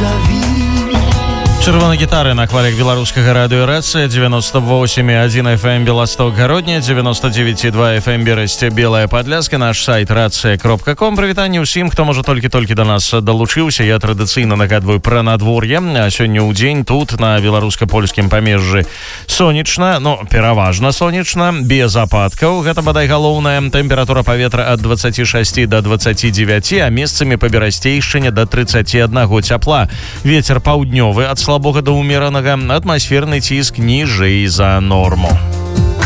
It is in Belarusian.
Чырвоныя гітары на хвалях беларускага радыёрацыя 98,1 FM Беласток Гародня, 99,2 FM Берасце Белая Падляска, наш сайт рацыя.ком. Прывітанне ўсім, хто можа толькі-толькі да нас далучыўся. Я традыцыйна нагадваю пра надвор'е. Сёння ў дзень тут на беларуска-польскім памежжы сонечна, пераважна сонечна, без ападкаў. Гэта бадай галоўная. Тэмпература паветра ад 26 до 29, а месцамі па Берасцейшчыне да 31 цяпла. Вецер паўднёвы ад слабога да ўмеранага, атмасферны ціск ніжэй за норму.